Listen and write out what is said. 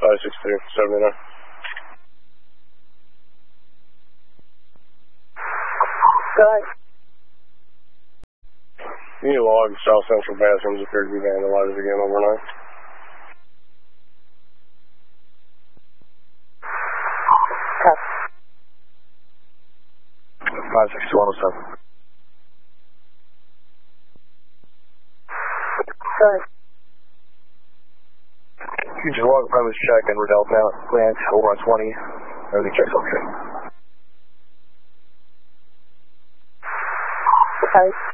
563 79. Good. Any log South Central bathrooms appear to be vandalized again overnight? Copy. 56107. Good. You just log a premise check and Riddell now. Glance over on 20. Everything checks okay. Okay.